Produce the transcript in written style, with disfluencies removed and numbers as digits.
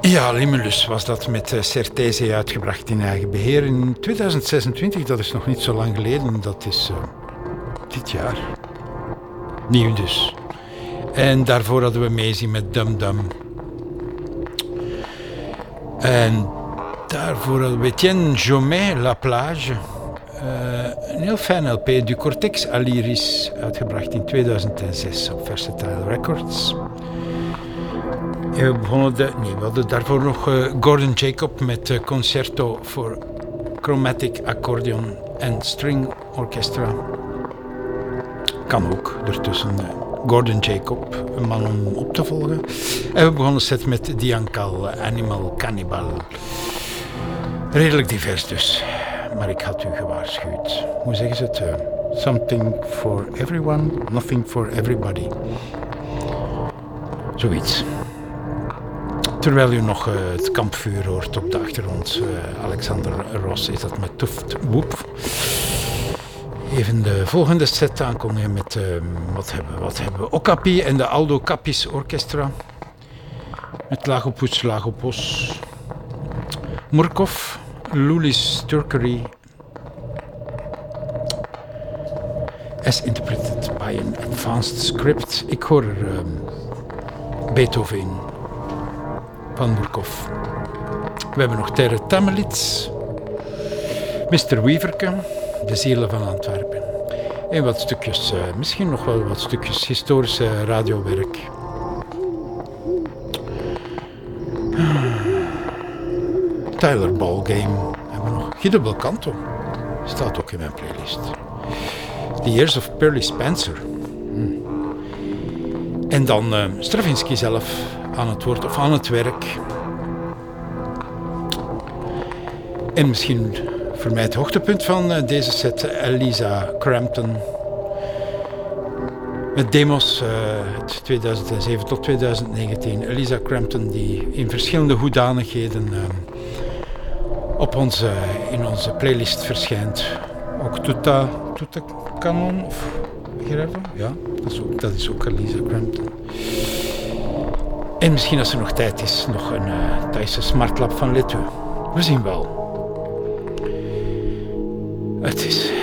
Ja, Limulus was dat met Certese uitgebracht in eigen beheer in 2026. Dat is nog niet zo lang geleden, dat is dit jaar. Nieuw dus. En daarvoor hadden we Maisie met Dum Dum. En daarvoor hadden we Etienne Jomet, La Plage. Een heel fijn LP, Du Cortex à l'Iris, uitgebracht in 2006 op Versatile Records. En we hadden daarvoor nog Gordon Jacob met Concerto for Chromatic Accordion en String Orchestra. Kan ook, ertussen Gordon Jacob, een man om op te volgen. En we begonnen set met Diankal, Animal Cannibal. Redelijk divers dus, maar ik had u gewaarschuwd. Hoe zeggen ze het? Something for everyone, nothing for everybody. Zoiets. Terwijl u nog het kampvuur hoort op de achtergrond, Alexander Ross is dat met Tuft Woep. Even de volgende set aankondigen met, wat hebben we? Okapi en de Aldo Capis Orchestra. Met Lagopus Lagopos. Murkov, Lulis Turkery. As interpreted by an advanced script. Ik hoor Beethoven in. Van Murkov. We hebben nog Terre Tamelitz. Mr. Wieverke. De Zielen van Antwerpen. En wat stukjes, misschien nog wel wat stukjes historische radiowerk. Tyler Ballgame hebben we nog. Guido Belcanto staat ook in mijn playlist. The Years of Pearly Spencer. En dan Stravinsky zelf aan het woord of aan het werk. En misschien voor mij het hoogtepunt van deze set, Elisa Crampton. Met demos 2007 tot 2019. Elisa Crampton die in verschillende hoedanigheden in onze playlist verschijnt. Ook Tuta Canon of Gerardo? Ja, dat is ook Elisa Crampton. En misschien als er nog tijd is, nog een Thaise smartlap van Letu. We zien wel. Het is